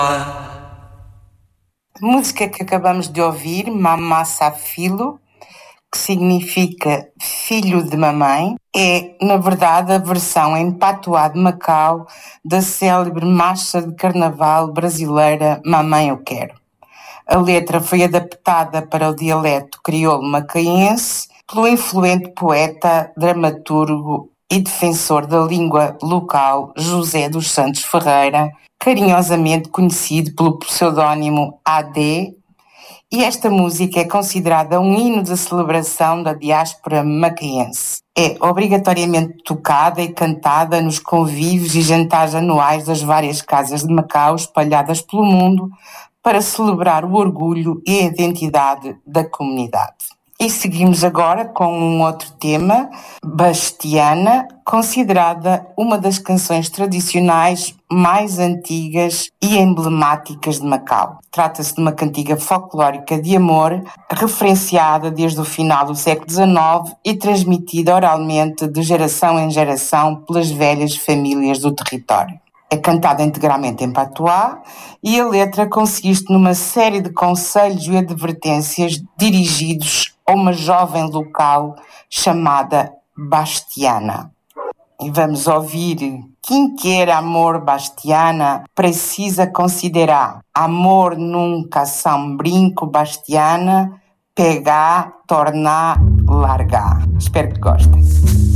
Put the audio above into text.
A música que acabamos de ouvir, Mamá Sabe Filo, que significa filho de mamãe, é, na verdade, a versão em patuá de Macau da célebre marcha de carnaval brasileira Mamãe Eu Quero. A letra foi adaptada para o dialeto crioulo macaense pelo influente poeta, dramaturgo e defensor da língua local José dos Santos Ferreira, carinhosamente conhecido pelo pseudónimo AD, e esta música é considerada um hino de celebração da diáspora macaense. É obrigatoriamente tocada e cantada nos convívios e jantares anuais das várias casas de Macau espalhadas pelo mundo para celebrar o orgulho e a identidade da comunidade. E seguimos agora com um outro tema, Bastiana, considerada uma das canções tradicionais mais antigas e emblemáticas de Macau. Trata-se de uma cantiga folclórica de amor, referenciada desde o final do século XIX e transmitida oralmente de geração em geração pelas velhas famílias do território. É cantada integralmente em patuá e a letra consiste numa série de conselhos e advertências dirigidos a uma jovem local chamada Bastiana. E vamos ouvir: quem quer amor Bastiana precisa considerar amor nunca são brinco Bastiana, pegar, tornar, largar. Espero que gostem.